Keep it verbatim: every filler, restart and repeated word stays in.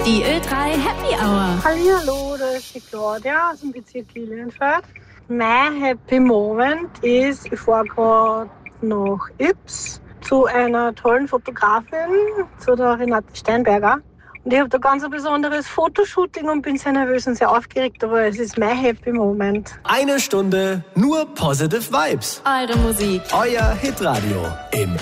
Die Ö drei Happy Hour. Hallihallo, da ist die Claudia aus dem Bezirk Lilienfeld. Mein Happy Moment ist, ich fahre gerade nach Yps zu einer tollen Fotografin, zu der Renate Steinberger. Und ich habe da ganz ein besonderes Fotoshooting und bin sehr nervös und sehr aufgeregt, aber es ist mein Happy Moment. Eine Stunde nur Positive Vibes. Eure Musik. Euer Hitradio im